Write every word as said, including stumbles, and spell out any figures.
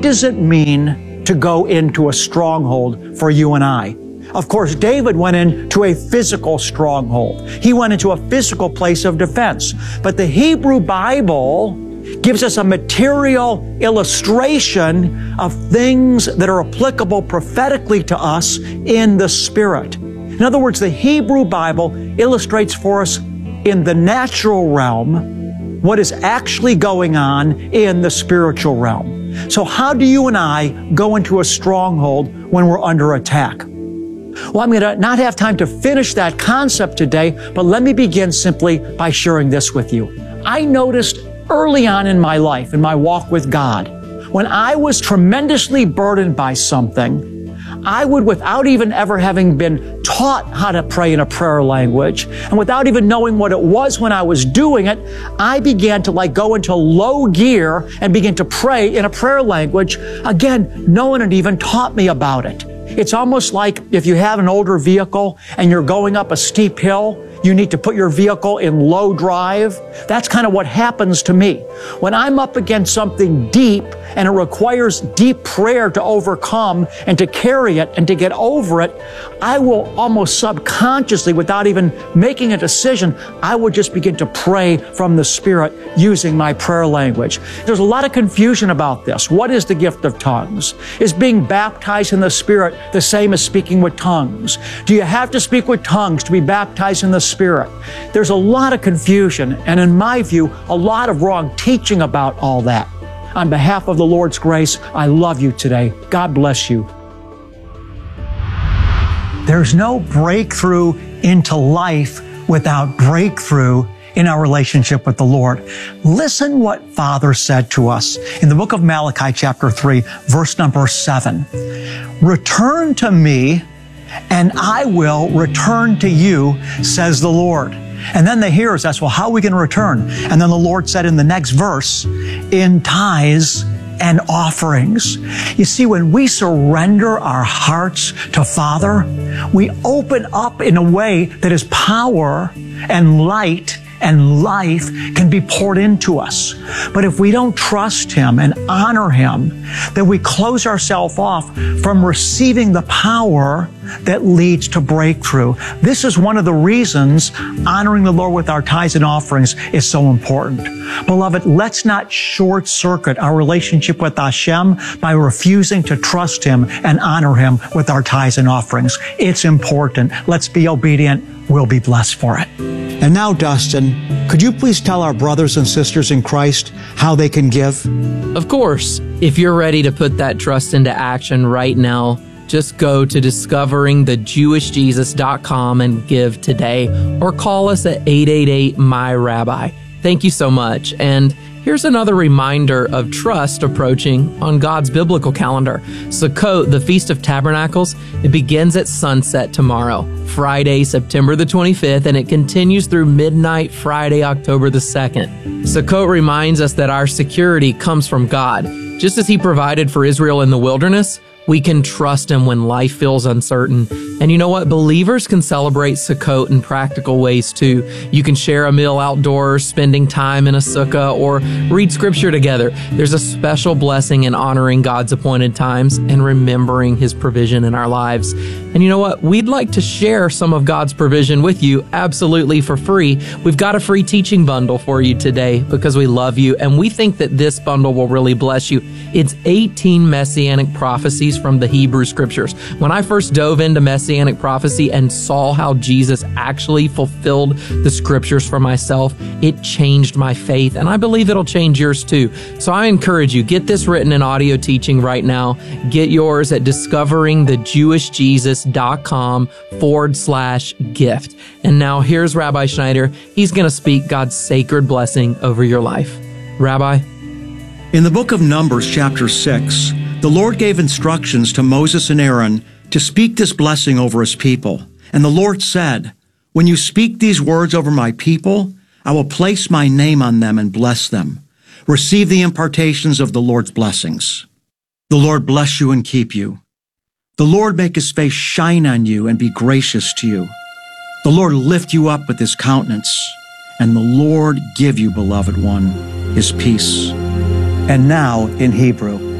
does it mean to go into a stronghold for you and I? Of course, David went into a physical stronghold. He went into a physical place of defense. But the Hebrew Bible gives us a material illustration of things that are applicable prophetically to us in the Spirit. In other words, the Hebrew Bible illustrates for us in the natural realm what is actually going on in the spiritual realm. So how do you and I go into a stronghold when we're under attack? Well, I'm going to not have time to finish that concept today, but let me begin simply by sharing this with you. I noticed early on in my life, in my walk with God, when I was tremendously burdened by something, I would, without even ever having been taught how to pray in a prayer language, and without even knowing what it was when I was doing it, I began to like go into low gear and begin to pray in a prayer language. Again, no one had even taught me about it. It's almost like if you have an older vehicle and you're going up a steep hill, you need to put your vehicle in low drive. That's kind of what happens to me. When I'm up against something deep and it requires deep prayer to overcome and to carry it and to get over it, I will almost subconsciously, without even making a decision, I will just begin to pray from the Spirit using my prayer language. There's a lot of confusion about this. What is the gift of tongues? Is being baptized in the Spirit the same as speaking with tongues? Do you have to speak with tongues to be baptized in the Spirit? There's a lot of confusion, and in my view, a lot of wrong teaching about all that. On behalf of the Lord's grace, I love you today. God bless you. There's no breakthrough into life without breakthrough in our relationship with the Lord. Listen what Father said to us in the book of Malachi, chapter three, verse number seven. Return to me, and I will return to you, says the Lord. And then the hearers asked, well, how are we going to return? And then the Lord said in the next verse, in tithes and offerings. You see, when we surrender our hearts to Father, we open up in a way that His power and light and life can be poured into us. But if we don't trust Him and honor Him, then we close ourselves off from receiving the power that leads to breakthrough. This is one of the reasons honoring the Lord with our tithes and offerings is so important. Beloved, let's not short circuit our relationship with Hashem by refusing to trust Him and honor Him with our tithes and offerings. It's important. Let's be obedient. We'll be blessed for it. And now, Dustin, could you please tell our brothers and sisters in Christ how they can give? Of course. If you're ready to put that trust into action right now, just go to discovering the jewish jesus dot com and give today, or call us at eight eight eight, M Y, Rabbi. Thank you so much. And here's another reminder of trust approaching on God's biblical calendar. Sukkot, the Feast of Tabernacles, it begins at sunset tomorrow, Friday, September the twenty-fifth, and it continues through midnight, Friday, October the second. Sukkot reminds us that our security comes from God. Just as He provided for Israel in the wilderness, we can trust Him when life feels uncertain. And you know what? Believers can celebrate Sukkot in practical ways too. You can share a meal outdoors, spending time in a sukkah, or read scripture together. There's a special blessing in honoring God's appointed times and remembering His provision in our lives. And you know what? We'd like to share some of God's provision with you absolutely for free. We've got a free teaching bundle for you today because we love you, and we think that this bundle will really bless you. It's eighteen Messianic prophecies from the Hebrew Scriptures. When I first dove into Messianic prophecy and saw how Jesus actually fulfilled the Scriptures for myself, it changed my faith, and I believe it'll change yours too. So I encourage you, get this written in audio teaching right now. Get yours at discovering the jewish jesus dot com forward slash gift. And now here's Rabbi Schneider. He's going to speak God's sacred blessing over your life. Rabbi? In the book of Numbers, chapter six, the Lord gave instructions to Moses and Aaron to speak this blessing over His people. And the Lord said, when you speak these words over my people, I will place my name on them and bless them. Receive the impartations of the Lord's blessings. The Lord bless you and keep you. The Lord make His face shine on you and be gracious to you. The Lord lift you up with His countenance, and the Lord give you, beloved one, His peace. And now in Hebrew.